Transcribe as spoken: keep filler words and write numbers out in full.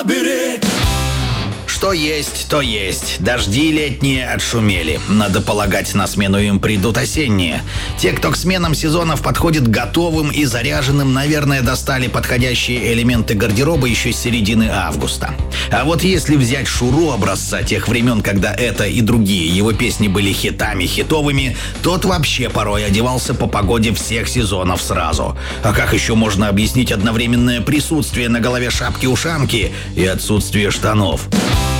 Что есть, то есть. Дожди летние отшумели. Надо полагать, на смену им придут осенние. Те, кто к сменам сезонов подходит готовым и заряженным, наверное, достали подходящие элементы гардероба еще с середины августа. А вот если взять Шуру образца тех времен, когда это и другие его песни были хитами хитовыми, тот вообще порой одевался по погоде всех сезонов сразу. А как еще можно объяснить одновременное присутствие на голове шапки-ушанки и отсутствие штанов?